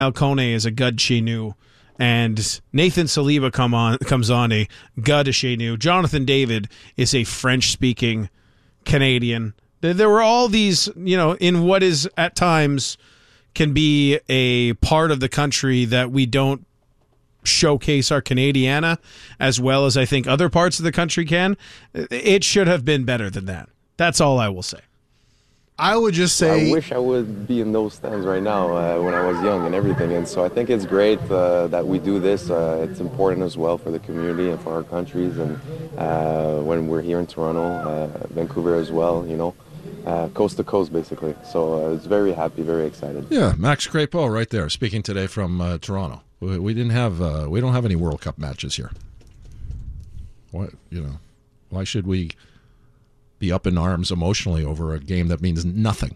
Alcone is a Gud Chenu, and Nathan Saliba comes on a Gud Chenu. Jonathan David is a French-speaking Canadian. There were all these, in what is at times can be a part of the country that we don't showcase our Canadiana as well as I think other parts of the country can. It should have been better than that. That's all I will say. I would just say... I wish I would be in those stands right now when I was young and everything. And so I think it's great that we do this. It's important as well for the community and for our countries. And when we're here in Toronto, Vancouver as well, coast to coast, basically. So I was very happy, very excited. Yeah, Max Crepeau right there, speaking today from Toronto. We don't have any World Cup matches here. Why should we be up in arms emotionally over a game that means nothing?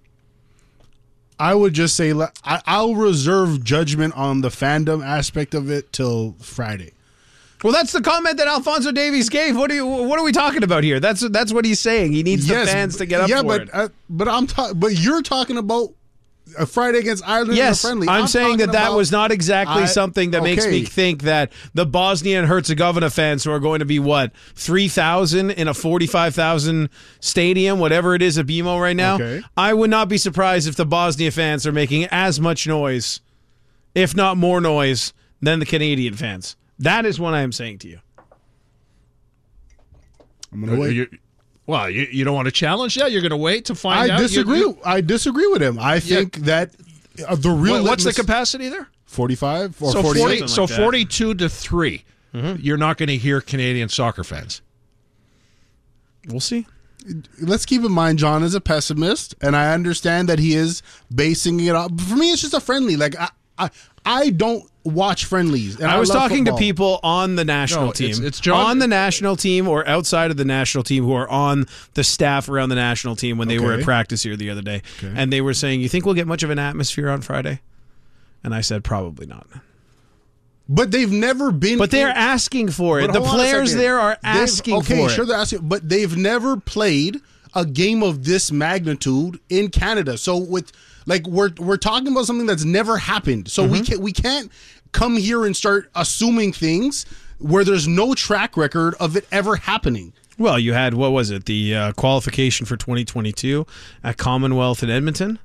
I would just say I'll reserve judgment on the fandom aspect of it till Friday. Well, that's the comment that Alphonso Davies gave. What are we talking about here? That's what he's saying. He needs the fans to get up for it. But you're talking about a Friday against Ireland. Yes, in a friendly. I'm saying that was not exactly something that makes me think that the Bosnia and Herzegovina fans who are going to be 3,000 in a 45,000 stadium, whatever it is at BMO right now. Okay. I would not be surprised if the Bosnia fans are making as much noise, if not more noise, than the Canadian fans. That is what I am saying to you. I'm going to wait. Well, you don't want to challenge that? You're going to wait to find out? I disagree with him. I think that the real... What's the capacity there? 45 or so 48? So 42-3. Mm-hmm. You're not going to hear Canadian soccer fans. We'll see. Let's keep in mind, John is a pessimist, and I understand that he is basing it off. For me, it's just a friendly. Like, I don't watch friendlies. And I was talking football. to people on the national team. It's John, on the national team or outside of the national team who are on the staff around the national team when they were at practice here the other day. Okay. And they were saying, you think we'll get much of an atmosphere on Friday? And I said, probably not. But they've never been... But they're asking for it. The players there are asking for it. Okay, sure they're asking, but they've never played a game of this magnitude in Canada. So with... Like we're talking about something that's never happened, so we can't come here and start assuming things where there's no track record of it ever happening. Well, you had the qualification for 2022 at Commonwealth in Edmonton.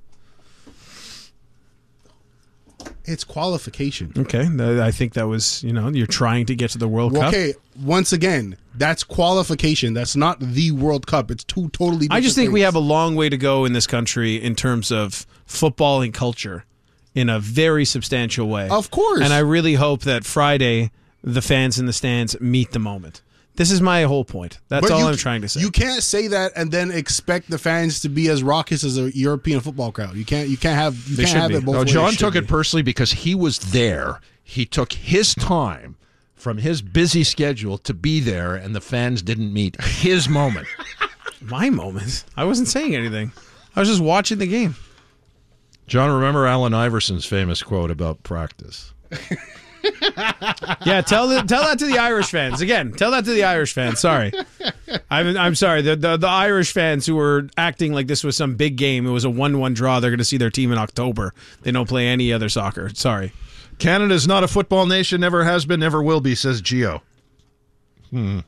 It's qualification. Okay, I think that was you're trying to get to the World Cup. Okay, once again, that's qualification. That's not the World Cup. It's two totally different I just think things. we have a long way to go in this country in terms of football and culture in a very substantial way. Of course. And I really hope that Friday the fans in the stands meet the moment. This is my whole point. That's all I'm trying to say. You can't say that and then expect the fans to be as raucous as a European football crowd. You can't have it both ways. John took it personally because he was there. He took his time from his busy schedule to be there, and the fans didn't meet his moment. My moment? I wasn't saying anything. I was just watching the game. John, remember Allen Iverson's famous quote about practice? Yeah, tell that to the Irish fans. Again, tell that to the Irish fans. Sorry. I'm sorry. The Irish fans who were acting like this was some big game. It was a 1-1 draw. They're going to see their team in October. They don't play any other soccer. Sorry. Canada's not a football nation, never has been, never will be, says Gio. The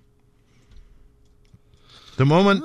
moment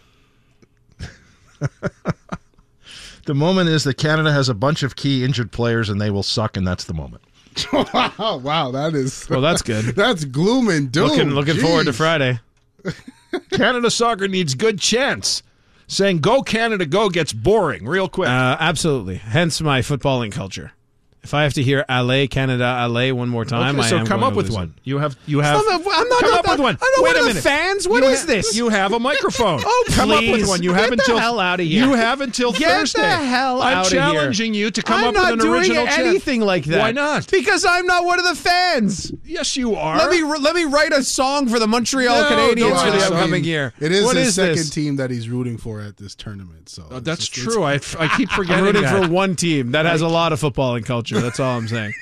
the moment is that Canada has a bunch of key injured players and they will suck, and that's the moment. Wow, that is... Well, that's good. That's gloom and doom. Looking forward to Friday. Canada soccer needs good chance. Saying "Go Canada, go" gets boring real quick. Absolutely. Hence my footballing culture. If I have to hear "Allez Canada, allez" one more time, okay, so come up with one. You have. I'm not come up with one. I'm not Wait one a of minute. the fans. What is this? You have a microphone. Oh, come up with please. one. You Get have the until hell out of here. You have until Thursday. Get the hell out of here. I'm challenging you to come I'm up with an original. I'm not doing anything like that. Why not? Because I'm not one of the fans. Yes, you are. Let me write a song for the Montreal Canadiens for the upcoming year. It is what his is second this? team that he's rooting for at this tournament. So that's true. I keep forgetting. I'm rooting that. for one team that has a lot of footballing culture. That's all I'm saying.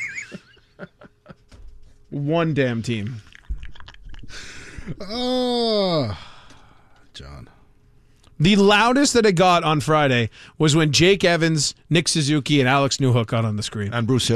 One damn team. Oh, John. The loudest that it got on Friday was when Jake Evans, Nick Suzuki, and Alex Newhook got on the screen. And Bruce